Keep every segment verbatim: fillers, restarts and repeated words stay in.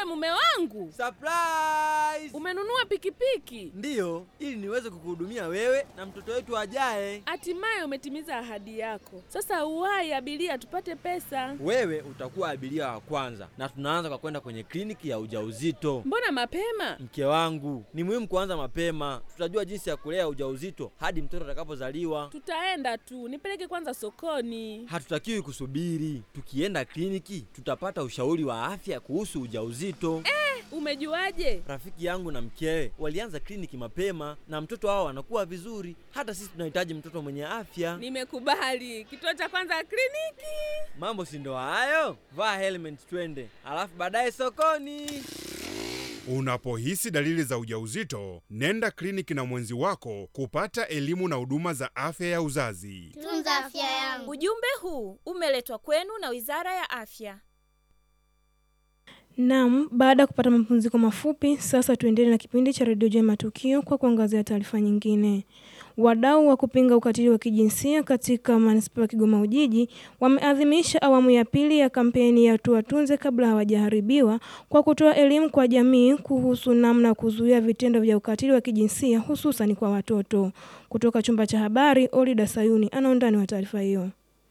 mume wangu. Surprise! Umenunua pikipiki? Ndiyo, ili niweze kukuhudumia wewe na mtoto wetu ajaye. Hatimaye umetimiza ahadi yako. Sasa uwahi abiria tupate pesa. Wewe utakuwa abiria wa kwanza na tunaanza kwa kwenda kwenye kliniki ya ujauzito. Mbona mapema? Mke wangu, ni muhimu kuanza mapema. Tutajua jinsi ya kulea ujauzito hadi mtoto atakapozaliwa. Tutaenda tu, nipeleke kwanza sokoni. Hatutakiwi kusubiri. Tukienda kliniki, tutapata ushauri wa afya kuhusu ujauzito. Eh, umejuaje? Rafiki yangu na mkewe walianza kliniki mapema na mtoto wao anakuwa vizuri. Hata sisi tunahitaji mtoto mwenye afya. Nimekubali. Kituo cha kwanza kliniki. Mambo si ndo hayo? Vaa helmet twende, alafu baadaye sokoni. Unapohisi dalili za ujauzito, nenda kliniki na mwenzi wako kupata elimu na huduma za afya ya uzazi. Tunza afya yangu. Ujumbe huu umeletwa kwenu na Wizara ya Afya. Naam, baada ya kupata mapumziko mafupi, sasa tuendelee na kipindi cha Radio J Matukio kwa kuangazia taarifa nyingine. Wadau wa kupinga ukatili wa kijinsia katika manispaa ya Kigoma Ujiji wameadhimisha awamu ya pili ya kampeni ya tuwatunze kabla hawajaharibiwa kwa kutoa elimu kwa jamii kuhusu namna kuzuia vitendo vya ukatili wa kijinsia hususan kwa watoto. Kutoka chumba cha habari, Olida Sayuni ana undani wa taarifa hiyo.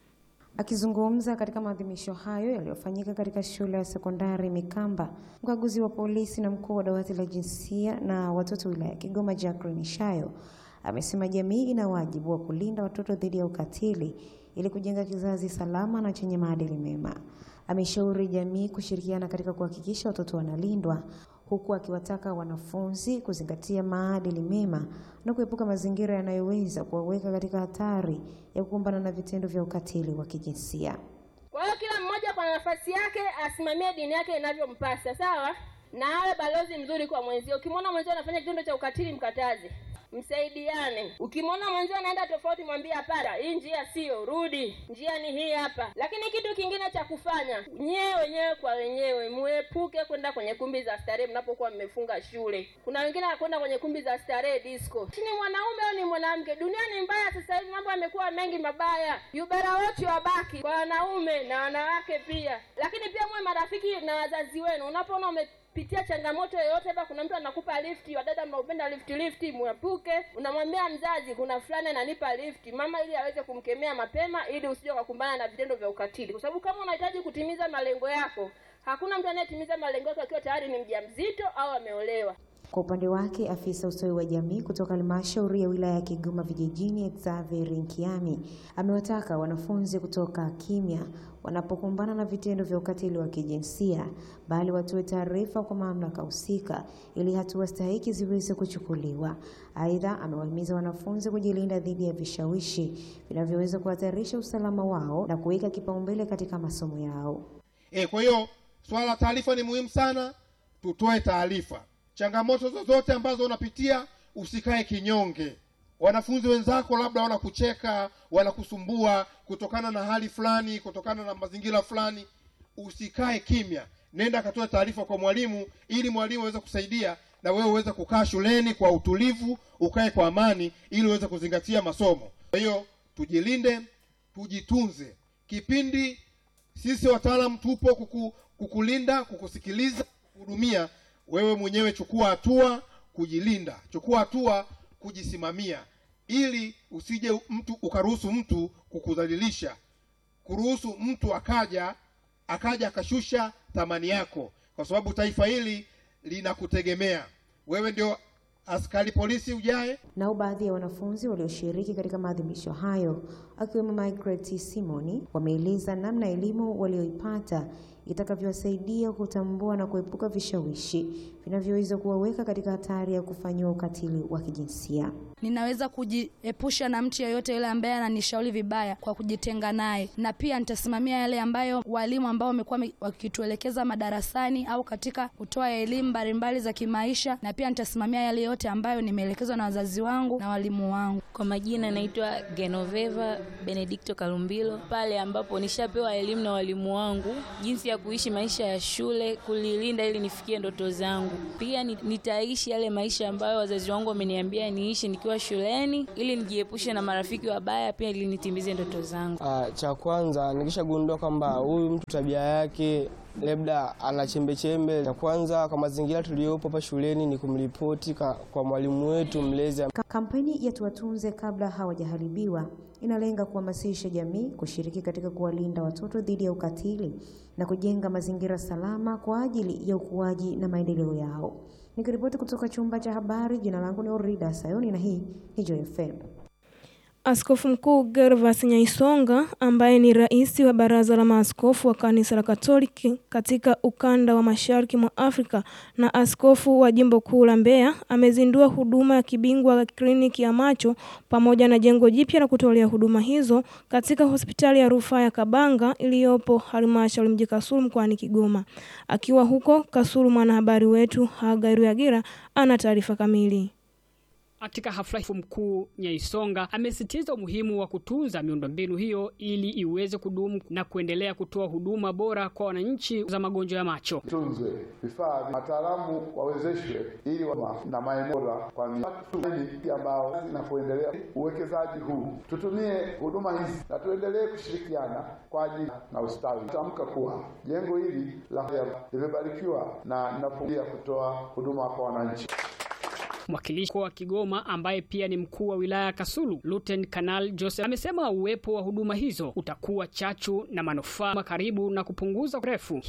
Akizungumza katika maadhimisho hayo yaliyofanyika katika shule ya sekondari Mikamba, mkaguzi wa polisi na mkuu wa dawati la jinsia na watoto wilaya ya Kigoma Jacqueline Shayo amesema jamii ina wajibu wa kulinda watoto dhidi ya ukatili ili kujenga kizazi salama na chenye maadili mema. Ameshauri jamii kushirikiana katika kuhakikisha watoto wanalindwa, huku akiwataka wanafunzi kuzingatia maadili mema na kuepuka mazingira yanayoweza kuwaweka katika hatari ya kukumbana na vitendo vya ukatili wa kijinsia. Kwa hiyo kila mmoja kwa nafasi yake asimamie dini yake inavyompasa, sawa? Na awe balozi mzuri kwa mwenzio. Ukimwona mwenzio anafanya kitendo cha ukatili, mkataze. Msaidiane. Ukimwona mwenzio anaenda tofauti, mwambie hapana, hii njia sio, rudi. Njia ni hii hapa. Lakini kitu kingine cha kufanya, nyewe wenyewe kwa wenyewe muepuke kwenda kwenye kumbi za starehe mnapokuwa mmefunga shule. Kuna wengine wanakwenda kwenye kumbi za starehe disco. Ni mwanaume au ni mwanamke? Dunia ni mbaya sasa hivi, mambo yamekuwa mengi mabaya. Yubara wote wabaki kwa wanaume na wanawake pia. Lakini pia mwe marafiki na wazazi wenu. Unapoona ume pitia changamoto yoyote, hapa kuna mtu anakupa lifti, wadada mnaupenda lifti lifti, muepuke. Unamwambia mzazi kuna fulani ananipa lifti, mama, ili aweze kumkemea mapema ili usije kukumbana na vitendo vya ukatili. Kwa sababu kama unahitaji kutimiza malengo yako, hakuna mtu anayetimiza malengo yake akiwa tayari ni mjamzito au ameolewa. Kwa upande wake, afisa ustawi wa jamii kutoka halmashauri ya wilaya ya Kigoma Vijijini Xavier Nkiami amewataka wanafunzi kutoka kimya wanapokumbana na vitendo vya ukatili wa kijinsia, bali watoe taarifa kwa mamlaka husika ili hatua stahiki ziweze kuchukuliwa. Aidha, amewahimiza wanafunzi kujilinda dhidi ya vishawishi vinavyoweza kuhatarisha usalama wao na kuweka kipaumbele katika masomo yao. E, kwa hiyo swala la taarifa ni muhimu sana, tutoe taarifa. Changamoto zozote ambazo unapitia, usikae kinyonge. Wanafunzi wenzako labda wanakucheka, wanakusumbua kutokana na hali fulani, kutokana na mazingira fulani, usikae kimya. Nenda katoa taarifa kwa mwalimu ili mwalimu aweze kusaidia na wewe uweze kukaa shuleni kwa utulivu, ukae kwa amani ili uweze kuzingatia masomo. Kwa hiyo tujilinde, tujitunze. Kipindi sisi wataalamu tupo kuku, kukulinda, kukusikiliza, kuhudumia. Wewe mwenyewe chukua hatua kujilinda, chukua hatua kujisimamia, ili usije mtu ukaruhusu mtu kukudhalilisha, kuruhusu mtu akaja akaja akashusha thamani yako, kwa sababu taifa hili linakutegemea. Wewe ndio askari polisi ujaye. Nao baadhi ya wanafunzi walioshiriki katika maadhimisho hayo, akiwemo Margaret Simoni, wameeleza namna elimu walioipata itakavyowasaidia kutambua na kuepuka vishawishi vinavyoweza kuwaweka katika hatari ya kufanywa ukatili wa kijinsia. Ninaweza kujiepusha na mtu yeyote yule ambaye ananishauri vibaya kwa kujitenga naye, na pia nitasimamia yale ambayo walimu ambao wamekuwa wakituelekeza madarasani au katika kutoa elimu mbalimbali za kimaisha, na pia nitasimamia yale yote ambayo nimeelekezwa na wazazi wangu na walimu wangu. Kwa majina naitwa Genoveva Benedicto Kalumbilo. Pale ambapo nishapewa elimu na walimu wangu jinsi ya kuishi maisha ya shule, kulilinda ili nifikie ndoto zangu. Pia nitaishi yale maisha ambayo wazazi wangu wameniambia niishi nikiwa shuleni ili nijiepushe na marafiki wabaya, pia ili nitimize ndoto zangu. Ah, cha kwanza nikishagundua kwamba huyu mtu tabia yake labda ana chembe chembe. Na kwanza kwa mazingira tuliyopo hapa shuleni ni kumripoti kwa mwalimu wetu mlezi. Kampeni ya tuwatunze kabla hawajaharibiwa inalenga kuhamasisha jamii kushiriki katika kuwalinda watoto dhidi ya ukatili na kujenga mazingira salama kwa ajili ya ukuaji na maendeleo yao. Nikiripoti kutoka chumba cha habari, jina langu ni Orida Sayoni na hii ni Joy F M. Askofu Mkuu Gervas Nyaisonga ambaye ni rais wa Baraza la Maaskofu wa Kanisa la Katoliki katika ukanda wa Mashariki mwa Afrika na askofu wa Jimbo Kuu la Mbeya amezindua huduma ya kibingwa ya kliniki ya macho pamoja na jengo jipya la kutolea huduma hizo katika hospitali ya Rufaa ya Kabanga iliyopo halmashauri mji Kasulu mkoani Kigoma. Akiwa huko Kasulu, mwanahabari wetu Hagai Ruyagira ana taarifa kamili. Katika hafla hiyo Mkuu Nyaisonga amesisitiza umuhimu wa kutunza miundombinu hiyo ili iweze kudumu na kuendelea kutoa huduma bora kwa wananchi za magonjwa ya macho. Tunzwe vifaa, wataalamu wawezeshwe ili wa na maeneo bora kwa watu ambao na kuendelea uwekezaji huu. Tutumie huduma hizi na tuendelee kushirikiana kwa ajili na ustawi. Tamka kuwa jengo hili la limebarikiwa na linapokuja kutoa huduma kwa wananchi. Mwakilishi wa Kigoma ambaye pia ni mkuu wa wilaya Kasulu, Lieutenant Colonel Joseph, amesema uwepo wa huduma hizo utakuwa chachu na manufaa karibu na kupunguza urefu